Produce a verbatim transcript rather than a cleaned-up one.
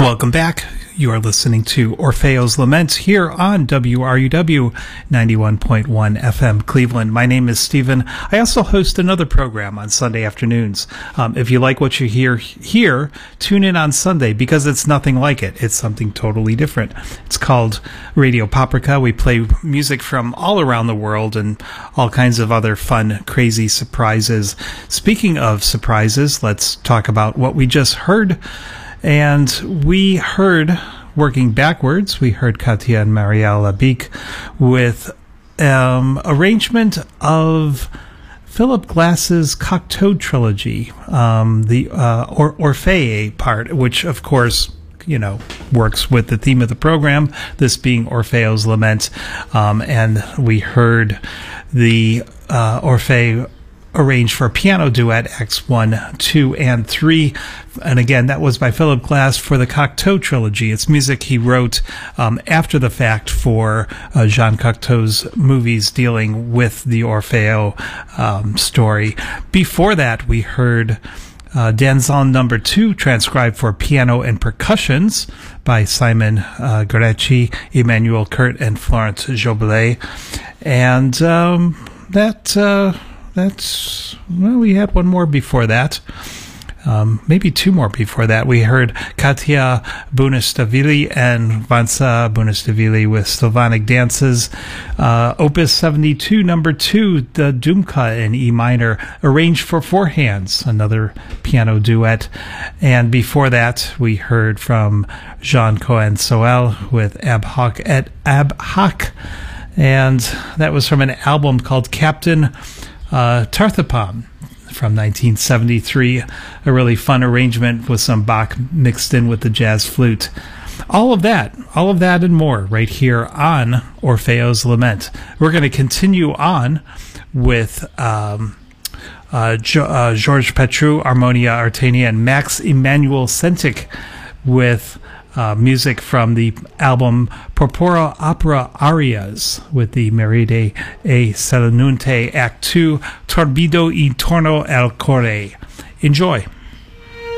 Welcome back. You are listening to Orfeo's Lament here on W R U W ninety-one point one F M Cleveland. My name is Stephen. I also host another program on Sunday afternoons. Um, if you like what you hear here, tune in on Sunday because it's nothing like it. It's something totally different. It's called Radio Paprika. We play music from all around the world and all kinds of other fun, crazy surprises. Speaking of surprises, let's talk about what we just heard. And we heard, working backwards, we heard Katia and Marielle Labique with um, arrangement of Philip Glass's Cocteau trilogy, um, the uh, or- Orfeo part, which, of course, you know, works with the theme of the program, this being Orfeo's Lament. Um, and we heard the uh, Orfeo arranged for a piano duet, Acts one, two, and three. And again, that was by Philip Glass for the Cocteau trilogy. It's music he wrote um, after the fact for uh, Jean Cocteau's movies dealing with the Orfeo um, story. Before that, we heard uh, Danzon number two, transcribed for piano and percussions by Simon uh, Guerci, Emmanuel Kurt, and Florence Joblet. And um, that... Uh, That's, well, we had one more before that. Um, maybe two more before that. We heard Katia Bunastavili and Vansa Bunastavili with Sylvanic Dances. Uh, Opus seventy-two, number two, the Dumka in E minor, arranged for four hands, another piano duet. And before that, we heard from Jean Cohen Soel with Ab Hoc et Ab Hoc. And that was from an album called Captain Uh, Tarthapam from nineteen seventy-three, a really fun arrangement with some Bach mixed in with the jazz flute. All of that, all of that and more right here on Orfeo's Lament. We're going to continue on with um, uh, jo- uh, Georges Petru, Harmonia Artenia, and Max Emanuel Sentik with Uh, music from the album Porpora Opera Arias with the Meride e Selenunte Act two, Torbido y Torno al Core. Enjoy.